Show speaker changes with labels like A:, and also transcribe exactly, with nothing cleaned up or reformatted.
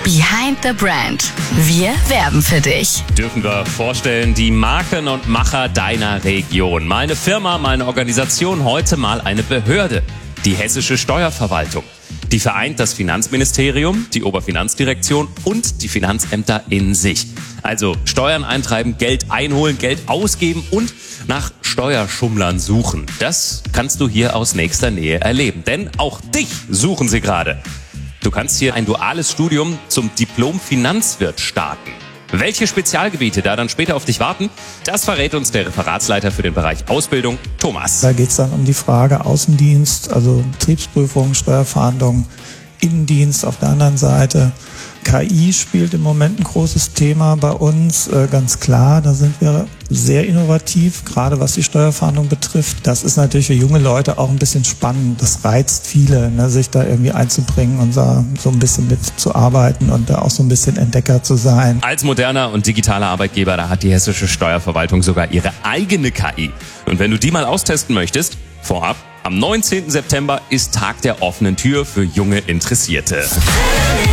A: Behind the Brand. Wir werben für dich.
B: Dürfen wir vorstellen, die Marken und Macher deiner Region. Meine Firma, meine Organisation, heute mal eine Behörde. Die Hessische Steuerverwaltung. Die vereint das Finanzministerium, die Oberfinanzdirektion und die Finanzämter in sich. Also Steuern eintreiben, Geld einholen, Geld ausgeben und nach Steuerschummlern suchen. Das kannst du hier aus nächster Nähe erleben. Denn auch dich suchen sie gerade. Du kannst hier ein duales Studium zum Diplom-Finanzwirt starten. Welche Spezialgebiete da dann später auf dich warten, das verrät uns der Referatsleiter für den Bereich Ausbildung, Thomas.
C: Da geht es dann um die Frage Außendienst, also Betriebsprüfung, Steuerfahndung, Innendienst auf der anderen Seite. K I spielt im Moment ein großes Thema bei uns, äh, ganz klar. Da sind wir sehr innovativ, gerade was die Steuerfahndung betrifft. Das ist natürlich für junge Leute auch ein bisschen spannend. Das reizt viele, ne, sich da irgendwie einzubringen und so, so ein bisschen mitzuarbeiten und da auch so ein bisschen Entdecker zu sein.
B: Als moderner und digitaler Arbeitgeber, da hat die Hessische Steuerverwaltung sogar ihre eigene K I. Und wenn du die mal austesten möchtest, vorab, am neunzehnten September ist Tag der offenen Tür für junge Interessierte.